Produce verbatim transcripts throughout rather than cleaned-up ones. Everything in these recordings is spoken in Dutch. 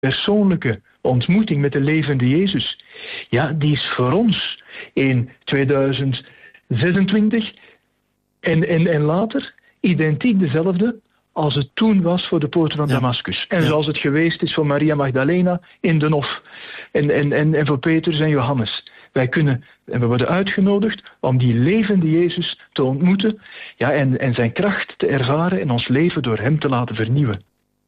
persoonlijke ontmoeting met de levende Jezus, ja, die is voor ons in tweeduizend zesentwintig en, en, en later identiek dezelfde als het toen was voor de poort van ja. Damascus. En ja. zoals het geweest is voor Maria Magdalena in de Hof. En, en, en, en voor Petrus en Johannes. Wij kunnen, en we worden uitgenodigd om die levende Jezus te ontmoeten. Ja, en, en zijn kracht te ervaren en ons leven door hem te laten vernieuwen.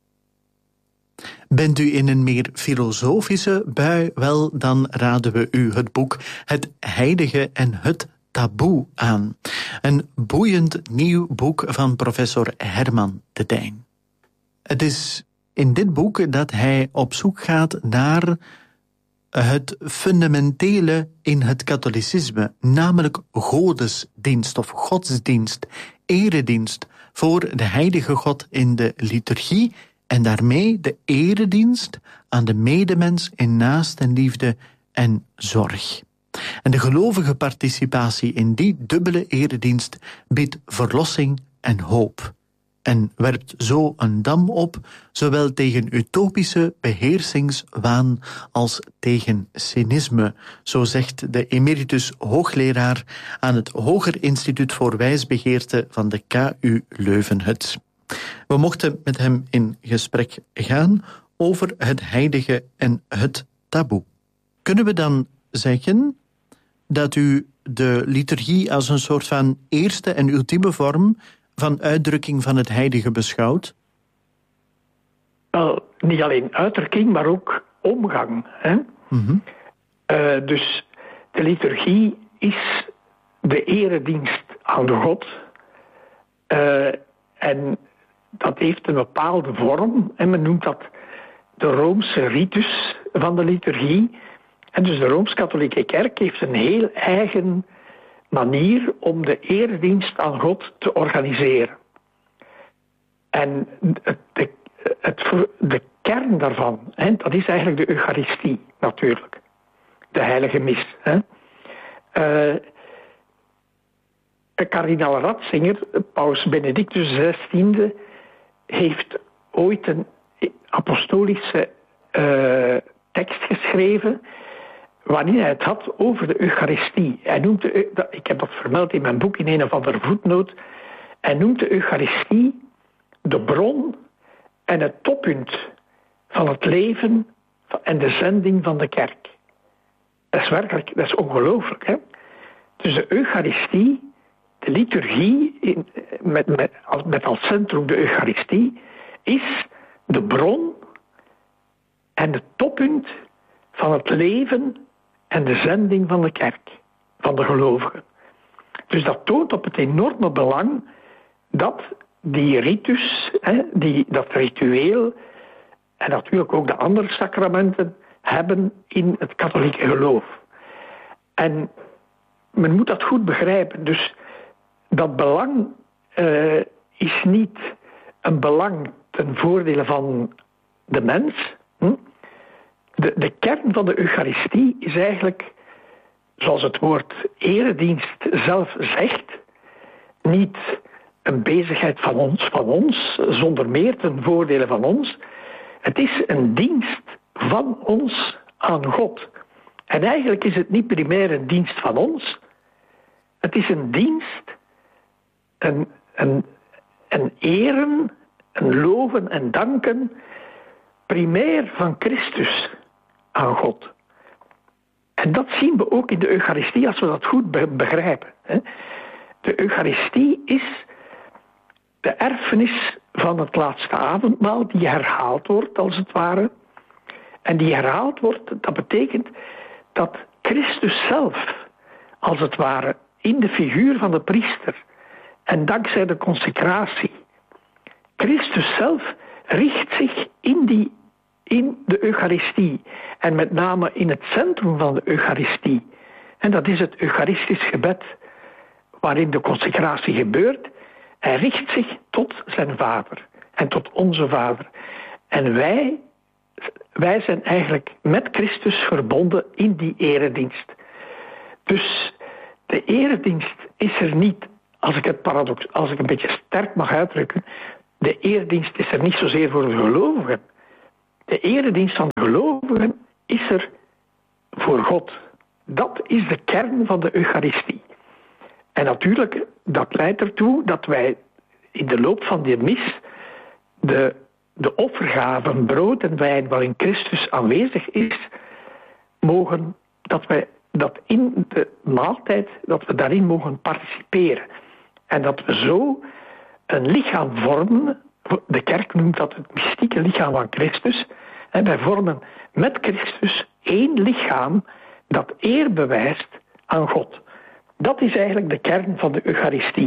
Bent u in een meer filosofische bui? Wel, dan raden we u het boek Het Heilige en het Taboe aan. Een boeiend nieuw boek van professor Herman de Dijn. Het is in dit boek dat hij op zoek gaat naar het fundamentele in het katholicisme, namelijk godesdienst of godsdienst, eredienst voor de heilige God in de liturgie en daarmee de eredienst aan de medemens in naastenliefde en zorg. En de gelovige participatie in die dubbele eredienst biedt verlossing en hoop. En werpt zo een dam op, zowel tegen utopische beheersingswaan als tegen cynisme, zo zegt de emeritus hoogleraar aan het Hoger Instituut voor Wijsbegeerte van de K U Leuven-het. We mochten met hem in gesprek gaan over het heilige en het taboe. Kunnen we dan zeggen dat u de liturgie als een soort van eerste en ultieme vorm van uitdrukking van het heilige beschouwt? Wel, niet alleen uitdrukking, maar ook omgang. Hè? Mm-hmm. Uh, dus de liturgie is de eredienst aan de God. Uh, en dat heeft een bepaalde vorm. En men noemt dat de Roomse ritus van de liturgie. En dus de Rooms-Katholieke Kerk heeft een heel eigen manier om de eredienst aan God te organiseren. En het, de, het, de kern daarvan, hè, dat is eigenlijk de Eucharistie natuurlijk. De heilige mis. Hè. Uh, kardinaal Ratzinger, paus Benedictus zestiende, heeft ooit een apostolische uh, tekst geschreven waarin hij het had over de Eucharistie. Hij noemt de, ik heb dat vermeld in mijn boek in een of andere voetnoot. Hij noemt de Eucharistie de bron en het toppunt van het leven en de zending van de kerk. Dat is werkelijk, dat is ongelooflijk. Hè? Dus de Eucharistie, de liturgie, in, met, met, met als centrum de Eucharistie, is de bron en het toppunt van het leven en de zending van de kerk, van de gelovigen. Dus dat toont op het enorme belang dat die ritus, hè, die, dat ritueel en natuurlijk ook de andere sacramenten hebben in het katholieke geloof. En men moet dat goed begrijpen. Dus dat belang uh, is niet een belang ten voordele van de mens. Hm? De, de kern van de Eucharistie is eigenlijk, zoals het woord eredienst zelf zegt, niet een bezigheid van ons, van ons, zonder meer ten voordele van ons. Het is een dienst van ons aan God. En eigenlijk is het niet primair een dienst van ons. Het is een dienst, een, een, een eren, een loven en danken, primair van Christus aan God. En dat zien we ook in de Eucharistie, als we dat goed begrijpen. De Eucharistie is de erfenis van het laatste avondmaal, die herhaald wordt, als het ware. En die herhaald wordt, dat betekent dat Christus zelf, als het ware, in de figuur van de priester, en dankzij de consecratie, Christus zelf richt zich in, die, in de Eucharistie. En met name in het centrum van de Eucharistie. En dat is het Eucharistisch gebed, waarin de consecratie gebeurt. Hij richt zich tot zijn Vader en tot onze Vader. En wij, wij zijn eigenlijk met Christus verbonden in die eredienst. Dus de eredienst is er niet, als ik het paradox, als ik een beetje sterk mag uitdrukken, de eredienst is er niet zozeer voor de gelovigen. De de eredienst van de gelovigen is er voor God. Dat is de kern van de Eucharistie. En natuurlijk, dat leidt ertoe dat wij in de loop van die mis de, de offergaven, brood en wijn waarin Christus aanwezig is, mogen, dat wij dat in de maaltijd, dat we daarin mogen participeren. En dat we zo een lichaam vormen, de kerk noemt dat het mystieke lichaam van Christus, en wij vormen met Christus één lichaam dat eer bewijst aan God. Dat is eigenlijk de kern van de Eucharistie.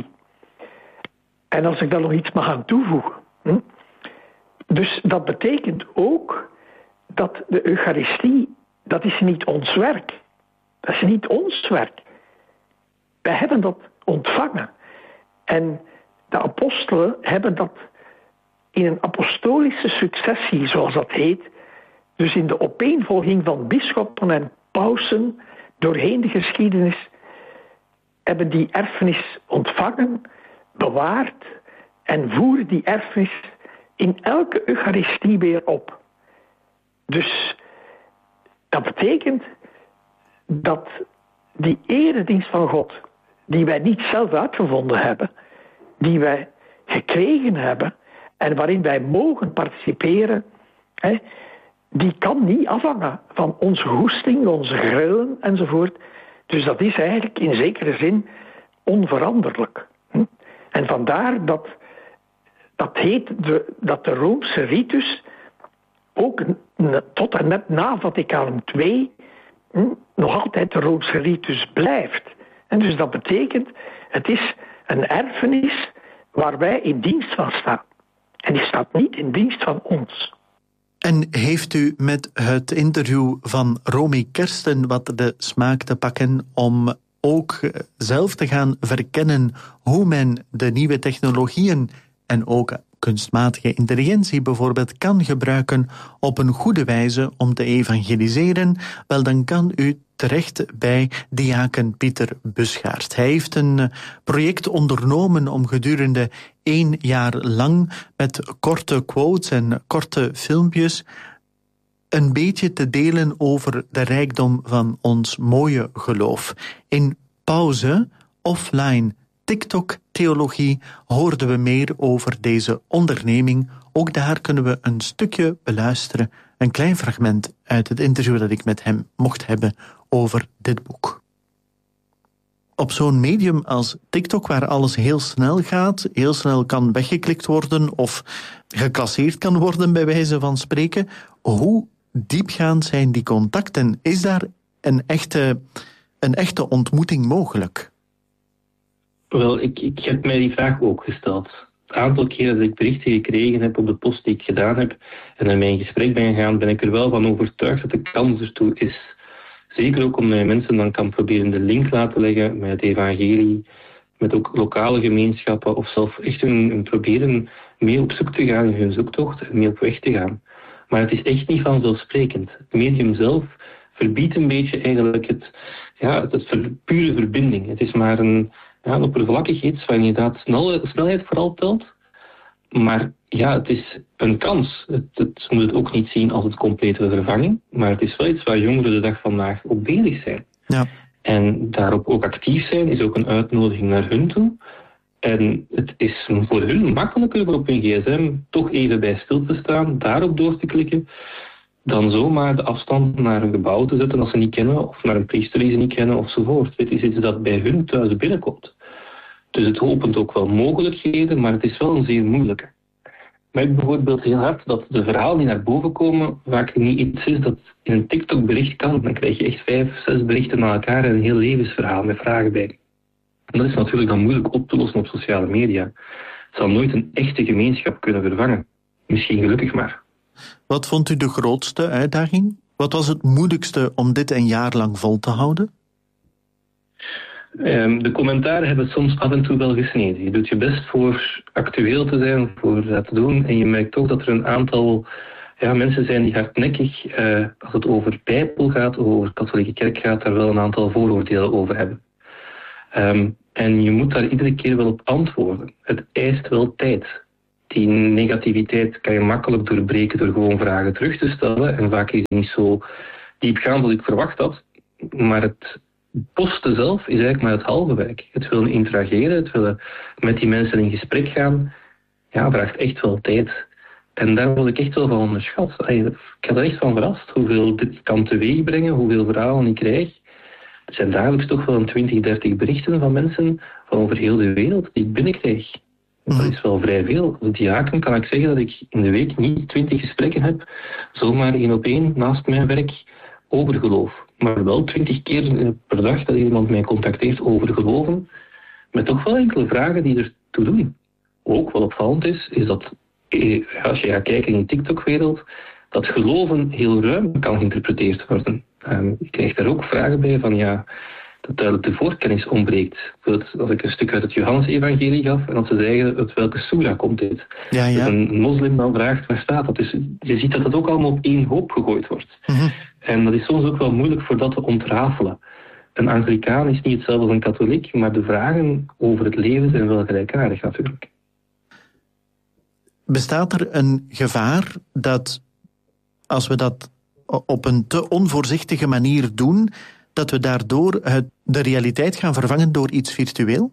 En als ik daar nog iets mag aan toevoegen. Hm? Dus dat betekent ook dat de Eucharistie, dat is niet ons werk. Dat is niet ons werk. Wij hebben dat ontvangen. En de apostelen hebben dat in een apostolische successie, zoals dat heet, dus in de opeenvolging van bisschoppen en pausen doorheen de geschiedenis, hebben die erfenis ontvangen, bewaard en voeren die erfenis in elke Eucharistie weer op. Dus dat betekent dat die eredienst van God, die wij niet zelf uitgevonden hebben, die wij gekregen hebben en waarin wij mogen participeren, hè, die kan niet afhangen van onze goesting, onze grillen enzovoort. Dus dat is eigenlijk in zekere zin onveranderlijk. En vandaar dat, dat heet de, dat de Roomse ritus ook tot en met na Vaticaan twee nog altijd de Roomse ritus blijft. En dus dat betekent, het is een erfenis waar wij in dienst van staan. En die staat niet in dienst van ons. En heeft u met het interview van Romy Kersten wat de smaak te pakken om ook zelf te gaan verkennen hoe men de nieuwe technologieën en ook kunstmatige intelligentie bijvoorbeeld kan gebruiken op een goede wijze om te evangeliseren? Wel, dan kan u terecht bij diaken Pieter Busgaert. Hij heeft een project ondernomen om gedurende één jaar lang met korte quotes en korte filmpjes een beetje te delen over de rijkdom van ons mooie geloof. In pauze, offline, TikTok-theologie hoorden we meer over deze onderneming. Ook daar kunnen we een stukje beluisteren. Een klein fragment uit het interview dat ik met hem mocht hebben over dit boek. Op zo'n medium als TikTok, waar alles heel snel gaat, heel snel kan weggeklikt worden of geclasseerd kan worden bij wijze van spreken, hoe diepgaand zijn die contacten? Is daar een echte, een echte ontmoeting mogelijk? Wel, ik, ik heb mij die vraag ook gesteld. Het aantal keren dat ik berichten gekregen heb op de post die ik gedaan heb en in mijn gesprek ben gegaan, ben ik er wel van overtuigd dat de kans ertoe is. Zeker ook omdat je mensen dan kan proberen de link laten leggen met het evangelie, met ook lokale gemeenschappen of zelf echt een, een proberen mee op zoek te gaan in hun zoektocht en mee op weg te gaan. Maar het is echt niet vanzelfsprekend. Het medium zelf verbiedt een beetje eigenlijk het, ja, het, het pure verbinding. Het is maar een, ja, een oppervlakkig iets waar inderdaad snel, snelheid vooral telt. Maar ja, het is een kans. Het, het moet het ook niet zien als het complete vervanging. Maar het is wel iets waar jongeren de dag vandaag op bezig zijn. Ja. En daarop ook actief zijn is ook een uitnodiging naar hun toe. En het is voor hun makkelijker om op hun gsm toch even bij stil te staan, daarop door te klikken, dan zomaar de afstand naar een gebouw te zetten als ze niet kennen, of naar een priester die ze niet kennen, ofzovoort. Het is iets dat bij hun thuis binnenkomt. Dus het opent ook wel mogelijkheden, maar het is wel een zeer moeilijke. Maar ik bijvoorbeeld heel hard dat de verhalen die naar boven komen vaak niet iets is dat in een TikTok-bericht kan. Dan krijg je echt vijf, zes berichten na elkaar en een heel levensverhaal met vragen bij. En dat is natuurlijk dan moeilijk op te lossen op sociale media. Het zal nooit een echte gemeenschap kunnen vervangen. Misschien gelukkig maar. Wat vond u de grootste uitdaging? Wat was het moeilijkste om dit een jaar lang vol te houden? Um, de commentaren hebben soms af en toe wel gesneden. Je doet je best voor actueel te zijn, voor dat te doen. En je merkt toch dat er een aantal ja, mensen zijn die hardnekkig, uh, als het over Bijbel gaat, of over katholieke kerk gaat, daar wel een aantal vooroordelen over hebben. Um, en je moet daar iedere keer wel op antwoorden. Het eist wel tijd. die negativiteit kan je makkelijk doorbreken door gewoon vragen terug te stellen. En vaak is het niet zo diepgaand als ik verwacht had. Maar het posten zelf is eigenlijk maar het halve werk. Het willen interageren, het willen met die mensen in gesprek gaan, ja, vraagt echt wel tijd. En daar word ik echt wel van onderschat. Ik had er echt van verrast hoeveel dit kan teweegbrengen, hoeveel verhalen ik krijg. Er zijn dagelijks toch wel een twintig, dertig berichten van mensen van over heel de wereld die ik binnenkrijg. Dat is wel vrij veel. Op die haken kan ik zeggen dat ik in de week niet twintig gesprekken heb, zomaar één op één naast mijn werk over geloof. Maar wel twintig keer per dag dat iemand mij contacteert over geloven, met toch wel enkele vragen die ertoe doen. Ook wat opvallend is, is dat als je gaat kijken in de TikTok-wereld, dat geloven heel ruim kan geïnterpreteerd worden. Um, ik krijg daar ook vragen bij van ja, dat duidelijk de voorkennis ontbreekt. Als ik een stuk uit het Johannes-evangelie gaf en dat ze zeggen uit welke soera komt dit. Ja, ja. Dat een moslim dan vraagt waar staat dat. Dus je ziet dat dat ook allemaal op één hoop gegooid wordt. Mm-hmm. En dat is soms ook wel moeilijk voor dat te ontrafelen. Een Anglikaan is niet hetzelfde als een katholiek, maar de vragen over het leven zijn wel gelijkaardig natuurlijk. Bestaat er een gevaar dat als we dat op een te onvoorzichtige manier doen, dat we daardoor het, de realiteit gaan vervangen door iets virtueel?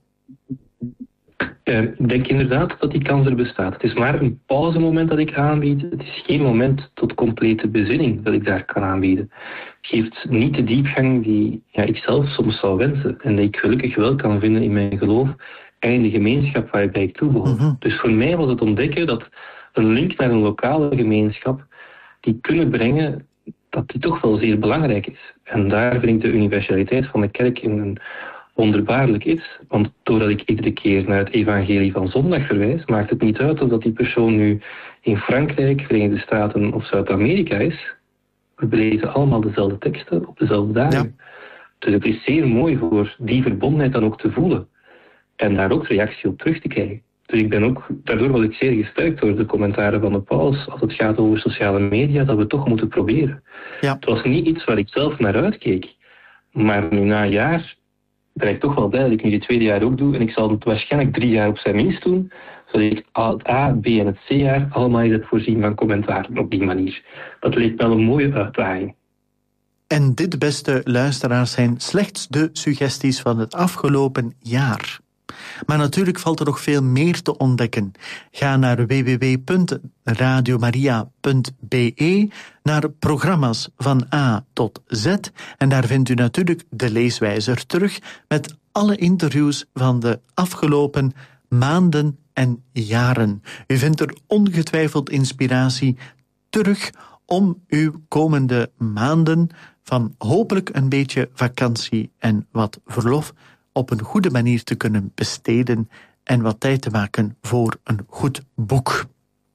Uh, ik denk inderdaad dat die kans er bestaat. Het is maar een pauzemoment dat ik aanbied. Het is geen moment tot complete bezinning dat ik daar kan aanbieden. Het geeft niet de diepgang die ja, ik zelf soms zou wensen en die ik gelukkig wel kan vinden in mijn geloof en in de gemeenschap waarbij ik toebehoor. Mm-hmm. Dus voor mij was het ontdekken dat een link naar een lokale gemeenschap die kunnen brengen, dat die toch wel zeer belangrijk is. En daar vind ik de universaliteit van de kerk in een wonderbaarlijk iets. Want doordat ik iedere keer naar het evangelie van zondag verwijs, maakt het niet uit of dat die persoon nu in Frankrijk, Verenigde Staten of Zuid-Amerika is. We lezen allemaal dezelfde teksten op dezelfde dagen. Ja. Dus het is zeer mooi voor die verbondenheid dan ook te voelen. En daar ook reactie op terug te krijgen. Dus ik ben ook, daardoor was ik zeer gesterkt door de commentaren van de paus als het gaat over sociale media, dat we toch moeten proberen. Ja. Het was niet iets waar ik zelf naar uitkeek. Maar nu na een jaar ben ik toch wel blij dat ik nu dit tweede jaar ook doe. En ik zal het waarschijnlijk drie jaar op zijn minst doen, zodat ik het A, B en het C-jaar allemaal eens heb voorzien van commentaren op die manier. Dat leek wel een mooie uitdaging. En dit, beste luisteraars, zijn slechts de suggesties van het afgelopen jaar. Maar natuurlijk valt er nog veel meer te ontdekken. Ga naar w w w punt radio maria punt b e, naar programma's van A tot Z. En daar vindt u natuurlijk de leeswijzer terug met alle interviews van de afgelopen maanden en jaren. U vindt er ongetwijfeld inspiratie terug om uw komende maanden van hopelijk een beetje vakantie en wat verlof op een goede manier te kunnen besteden en wat tijd te maken voor een goed boek.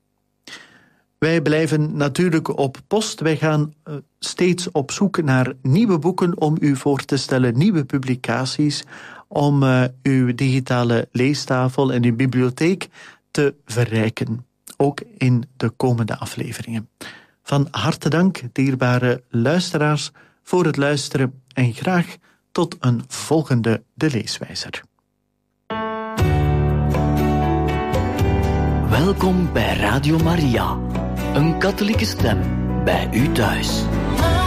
Wij blijven natuurlijk op post. Wij gaan steeds op zoek naar nieuwe boeken om u voor te stellen, nieuwe publicaties, om uh, uw digitale leestafel en uw bibliotheek te verrijken. Ook in de komende afleveringen. Van harte dank, dierbare luisteraars, voor het luisteren en graag tot een volgende De Leeswijzer. Welkom bij Radio Maria, een katholieke stem bij u thuis.